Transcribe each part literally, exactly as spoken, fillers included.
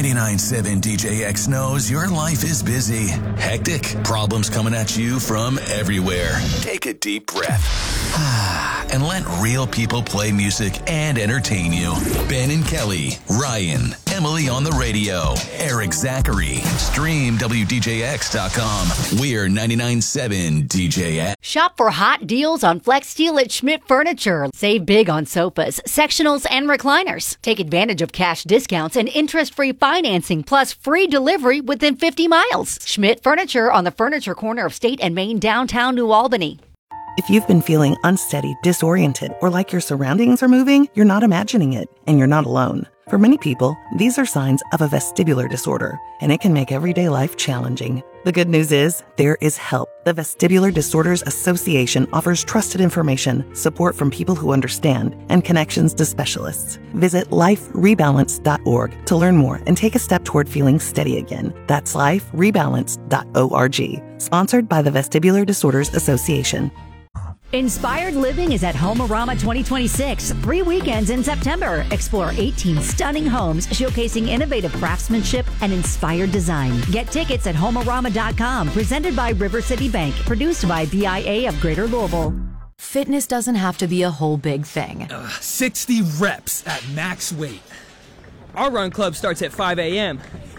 ninety-nine point seven D J X knows your life is busy, hectic, problems coming at you from everywhere. Take a deep breath and let real people play music and entertain you. Ben and Kelly, Ryan, Emily on the radio, Eric Zachary. Stream W D J X dot com. We're ninety-nine point seven D J X. Shop for hot deals on Flex Steel at Schmidt Furniture. Save big on sofas, sectionals, and recliners. Take advantage of cash discounts and interest-free financing, plus free delivery within fifty miles. Schmidt Furniture on the furniture corner of State and Main, downtown New Albany. If you've been feeling unsteady, disoriented, or like your surroundings are moving, you're not imagining it, and you're not alone. For many people, these are signs of a vestibular disorder, and it can make everyday life challenging. The good news is, there is help. The Vestibular Disorders Association offers trusted information, support from people who understand, and connections to specialists. Visit life rebalance dot org to learn more and take a step toward feeling steady again. That's life rebalance dot org. Sponsored by the Vestibular Disorders Association. Inspired Living is at Homearama twenty twenty-six. Three weekends in September. Explore eighteen stunning homes showcasing innovative craftsmanship and inspired design. Get tickets at homearama dot com. Presented by River City Bank. Produced by V I A of Greater Louisville. Fitness doesn't have to be a whole big thing. Uh, sixty reps at max weight. Our run club starts at five a.m.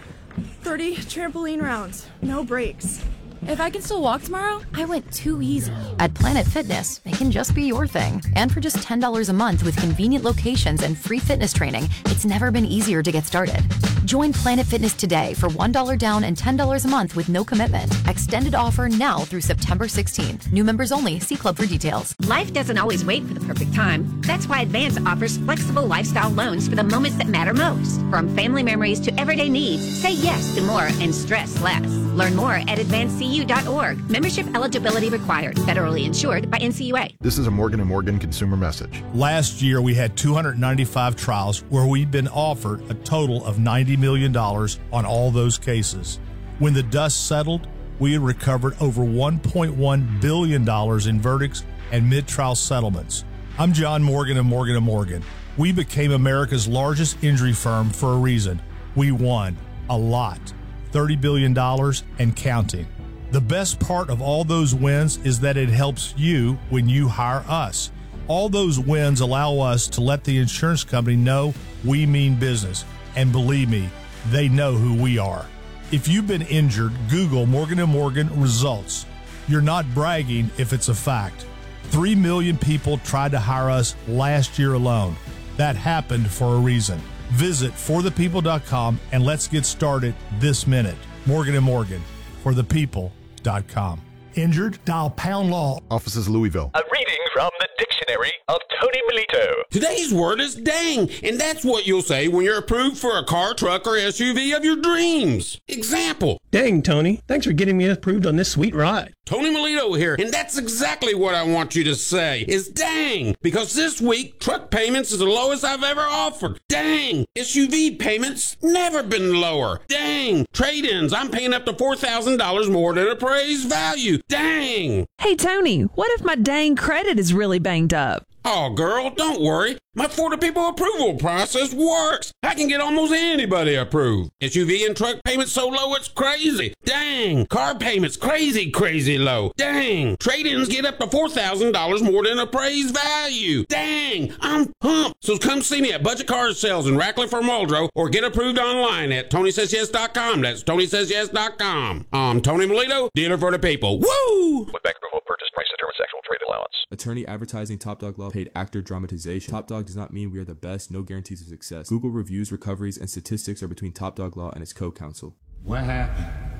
thirty trampoline rounds. No breaks. If I can still walk tomorrow, I went too easy. At Planet Fitness, it can just be your thing. And for just ten dollars a month with convenient locations and free fitness training, it's never been easier to get started. Join Planet Fitness today for one dollar down and ten dollars a month with no commitment. Extended offer now through September sixteenth. New members only. See club for details. Life doesn't always wait for the perfect time. That's why Advance offers flexible lifestyle loans for the moments that matter most. From family memories to everyday needs, say yes to more and stress less. Learn more at advance c u dot org. Membership eligibility required. Federally insured by N C U A. This is a Morgan and Morgan consumer message. Last year, we had two hundred ninety-five trials where we've been offered a total of ninety million dollars on all those cases. When the dust settled, we had recovered over one point one billion dollars in verdicts and mid-trial settlements. I'm John Morgan of Morgan and Morgan. We became America's largest injury firm for a reason. We won a lot, thirty billion dollars and counting. The best part of all those wins is that it helps you when you hire us. All those wins allow us to let the insurance company know we mean business. And believe me, they know who we are. If you've been injured, Google Morgan and Morgan results. You're not bragging if it's a fact. Three million people tried to hire us last year alone. That happened for a reason. Visit for the people dot com and let's get started this minute. Morgan and Morgan, for the people dot com. Injured? Dial pound law. Offices Louisville. A reading from the Dictionary of Tony Melito. Today's word is dang, and that's what you'll say when you're approved for a car, truck, or S U V of your dreams. Example. Dang, Tony. Thanks for getting me approved on this sweet ride. Tony Melito here, and that's exactly what I want you to say, is dang, because this week, truck payments is the lowest I've ever offered. Dang, S U V payments never been lower. Dang, trade-ins, I'm paying up to four thousand dollars more than appraised value. Dang. Hey, Tony, what if my dang credit is really banged up? Oh, girl, don't worry. My For the People approval process works. I can get almost anybody approved. S U V and truck payments so low it's crazy. Dang. Car payments crazy, crazy low. Dang. Trade-ins get up to four thousand dollars more than appraised value. Dang. I'm pumped. So come see me at Budget Car Sales in Ratcliffe or Muldrow or get approved online at tony says yes dot com. That's tony says yes dot com. I'm Tony Melito, dealer for the people. Woo! With bank approval, purchase price determines actual trade allowance. Attorney advertising Top Dog Law paid actor dramatization. Top Dog does not mean we are the best, no guarantees of success. Google reviews, recoveries, and statistics are between Top Dog Law and its co-counsel. What happened?